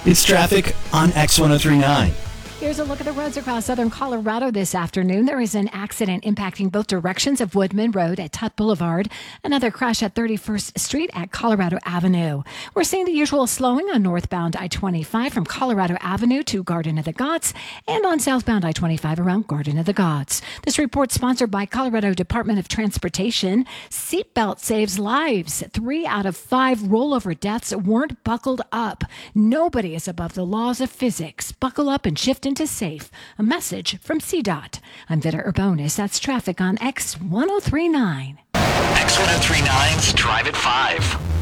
It's traffic on X1039. Here's a look at the roads across southern Colorado this afternoon. There is an accident impacting both directions of Woodman Road at Tutt Boulevard. Another crash at 31st Street at Colorado Avenue. We're seeing the usual slowing on northbound I-25 from Colorado Avenue to Garden of the Gods and on southbound I-25 around Garden of the Gods. This report sponsored by Colorado Department of Transportation. Seatbelt saves lives. 3 out of 5 rollover deaths weren't buckled up. Nobody is above the laws of physics. Buckle up and shift into safe. A message from CDOT. I'm Vita Urbonis. That's traffic on X1039. X1039's Drive at 5.